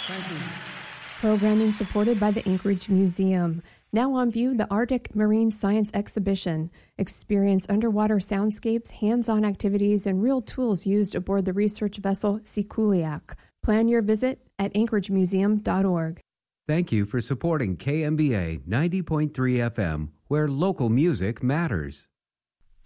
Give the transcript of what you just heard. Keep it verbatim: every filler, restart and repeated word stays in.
Thank you. Programming supported by the Anchorage Museum. Now on view, the Arctic Marine Science Exhibition. Experience underwater soundscapes, hands-on activities, and real tools used aboard the research vessel Sikuliaq. Plan your visit at anchorage museum dot org. Thank you for supporting K M B A ninety point three F M, where local music matters.